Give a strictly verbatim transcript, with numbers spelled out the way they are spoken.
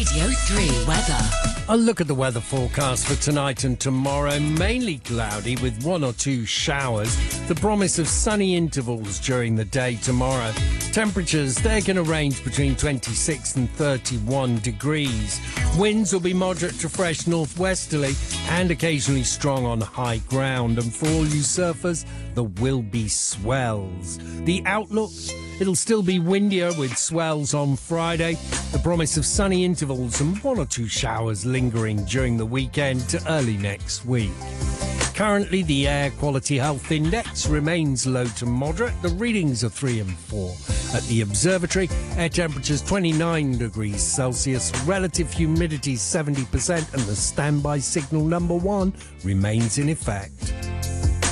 Radio three weather. A look at the weather forecast for tonight and tomorrow. Mainly cloudy with one or two showers. The promise of sunny intervals during the day tomorrow. Temperatures, they're going to range between twenty-six and thirty-one degrees. Winds will be moderate to fresh northwesterly and occasionally strong on high ground. And for all you surfers, there will be swells. The outlook, it'll still be windier with swells on Friday. The promise of sunny intervals and one or two showers lingering during the weekend to early next week. Currently, the Air Quality Health Index remains low to moderate. The readings are three and four. At the observatory, air temperatures twenty-nine degrees Celsius, relative humidity seventy percent, and the standby signal number one remains in effect.